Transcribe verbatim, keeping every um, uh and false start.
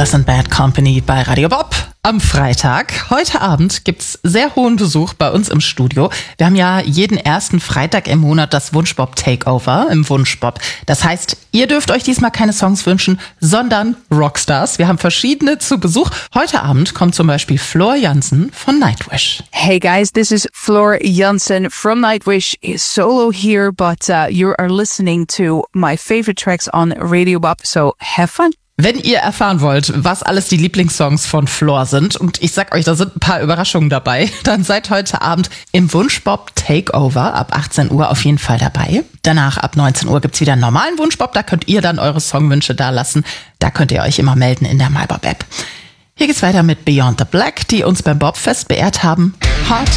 Das sind Bad Company bei Radio Bob am Freitag. Heute Abend gibt's sehr hohen Besuch bei uns im Studio. Wir haben ja jeden ersten Freitag im Monat das Wunschbob Takeover im Wunschbob. Das heißt, ihr dürft euch diesmal keine Songs wünschen, sondern Rockstars. Wir haben verschiedene zu Besuch. Heute Abend kommt zum Beispiel Floor Jansen von Nightwish. Hey guys, this is Floor Jansen from Nightwish. Solo here, but uh, you are listening to my favorite tracks on Radio Bob, so have fun. Wenn ihr erfahren wollt, was alles die Lieblingssongs von Floor sind, und ich sag euch, da sind ein paar Überraschungen dabei, dann seid heute Abend im Wunschbob Takeover ab achtzehn Uhr auf jeden Fall dabei. Danach ab neunzehn Uhr gibt's wieder einen normalen Wunschbob, da könnt ihr dann eure Songwünsche da lassen. Da könnt ihr euch immer melden in der MyBob-App. Hier geht's weiter mit Beyond the Black, die uns beim Bobfest beehrt haben. Hard